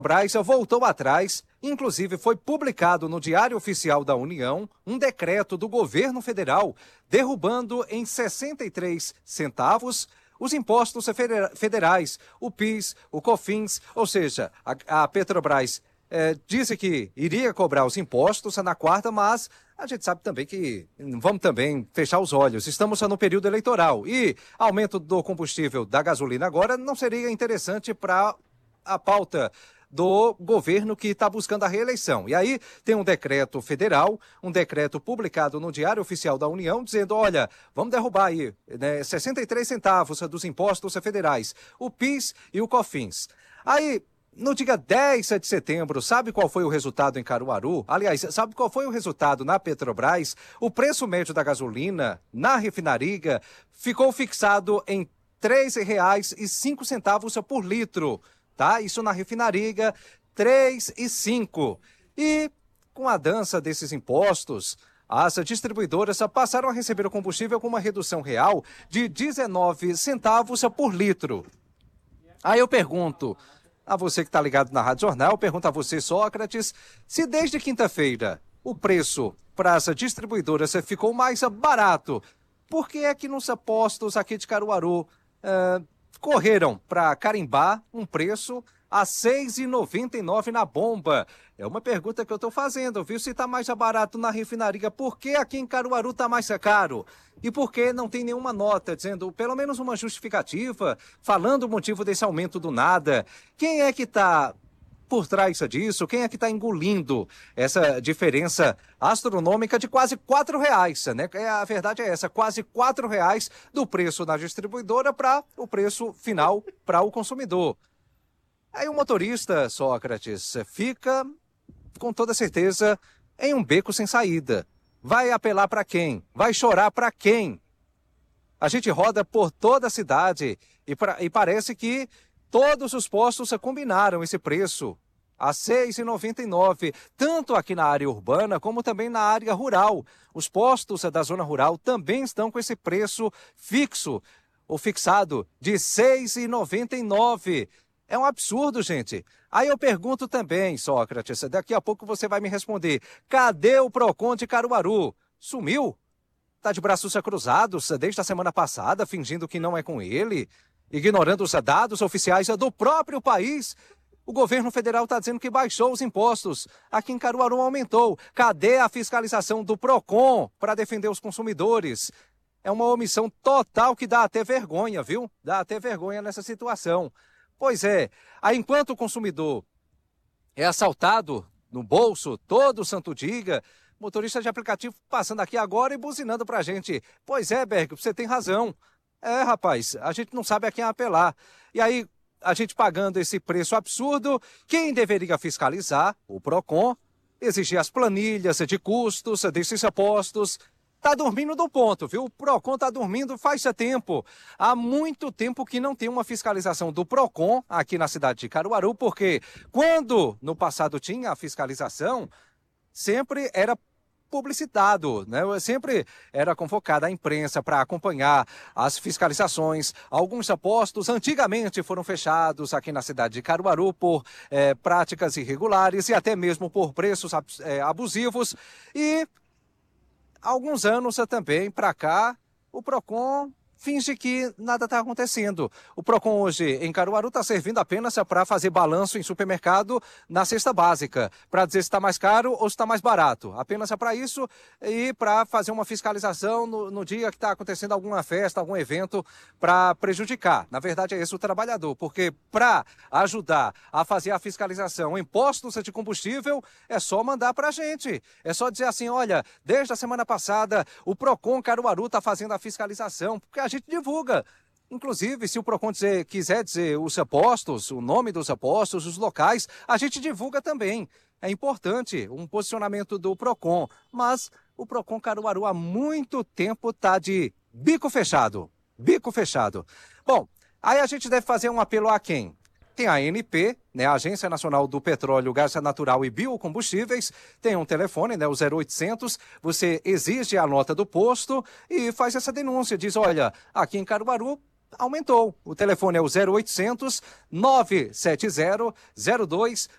Petrobras voltou atrás, inclusive foi publicado no Diário Oficial da União um decreto do governo federal derrubando em 63 centavos os impostos federais, o PIS, o COFINS, ou seja, a Petrobras disse que iria cobrar os impostos na quarta, mas a gente sabe também que vamos também fechar os olhos. Estamos no período eleitoral e aumento do combustível da gasolina agora não seria interessante para a pauta do governo que está buscando a reeleição. E aí tem um decreto federal, um decreto publicado no Diário Oficial da União, dizendo, olha, vamos derrubar aí 63 centavos dos impostos federais, o PIS e o COFINS. Aí, no dia 10 de setembro, sabe qual foi o resultado em Caruaru? Aliás, sabe qual foi o resultado na Petrobras? O preço médio da gasolina na refinaria ficou fixado em R$ 3,05 por litro. Tá? Isso na refinaria, 3,05. E com a dança desses impostos, as distribuidoras passaram a receber o combustível com uma redução real de 19 centavos por litro. Aí eu pergunto a você que está ligado na Rádio Jornal, pergunto a você, Sócrates, se desde quinta-feira o preço para as distribuidoras ficou mais barato, por que é que nos postos aqui de Caruaru correram para carimbar um preço a R$ 6,99 na bomba? É uma pergunta que eu estou fazendo, viu? Se está mais barato na refinaria, por que aqui em Caruaru está mais caro? E por que não tem nenhuma nota dizendo, pelo menos uma justificativa, falando o motivo desse aumento do nada? Quem é que está por trás disso? Quem é que está engolindo essa diferença astronômica de quase R$4, né? A verdade é essa, quase R$4 do preço na distribuidora para o preço final para o consumidor. Aí o motorista, Sócrates, fica, com toda certeza, em um beco sem saída. Vai apelar para quem? Vai chorar para quem? A gente roda por toda a cidade e parece que todos os postos combinaram esse preço a R$ 6,99, tanto aqui na área urbana como também na área rural. Os postos da zona rural também estão com esse preço fixo, ou fixado, de R$ 6,99. É um absurdo, gente. Aí eu pergunto também, Sócrates, daqui a pouco você vai me responder, cadê o PROCON de Caruaru? Sumiu? Está de braços cruzados desde a semana passada, fingindo que não é com ele, ignorando os dados oficiais do próprio país. O governo federal está dizendo que baixou os impostos. Aqui em Caruaru aumentou. Cadê a fiscalização do PROCON para defender os consumidores? É uma omissão total que dá até vergonha, viu? Dá até vergonha nessa situação. Pois é, aí enquanto o consumidor é assaltado no bolso todo santo dia, motorista de aplicativo passando aqui agora e buzinando pra gente. Pois é, Berg, você tem razão. É, rapaz, a gente não sabe a quem apelar. E aí, a gente pagando esse preço absurdo, quem deveria fiscalizar? O PROCON, exigir as planilhas de custos desses postos. Tá dormindo do ponto, viu? O PROCON tá dormindo faz tempo. Há muito tempo que não tem uma fiscalização do PROCON aqui na cidade de Caruaru, porque quando no passado tinha a fiscalização, sempre era publicitado, né? Sempre era convocada a imprensa para acompanhar as fiscalizações. Alguns postos antigamente foram fechados aqui na cidade de Caruaru por práticas irregulares e até mesmo por preços abusivos. E alguns anos também para cá, o PROCON finge que nada está acontecendo. O PROCON hoje em Caruaru está servindo apenas para fazer balanço em supermercado na cesta básica, para dizer se está mais caro ou se está mais barato. Apenas para isso e para fazer uma fiscalização no dia que está acontecendo alguma festa, algum evento, para prejudicar. Na verdade é esse o trabalhador, porque para ajudar a fazer a fiscalização em postos de combustível, é só mandar para a gente. É só dizer assim, olha, desde a semana passada o PROCON Caruaru está fazendo a fiscalização, porque a gente divulga. Inclusive, se o PROCON quiser dizer os postos, o nome dos postos, os locais, a gente divulga também. É importante um posicionamento do PROCON, mas o PROCON Caruaru há muito tempo está de bico fechado. Bico fechado. Bom, aí a gente deve fazer um apelo a quem? Tem a ANP, né, a Agência Nacional do Petróleo, Gás Natural e Biocombustíveis, tem um telefone, né, o 0800, você exige a nota do posto e faz essa denúncia, diz, olha, aqui em Caruaru aumentou. O telefone é o 0800 970 02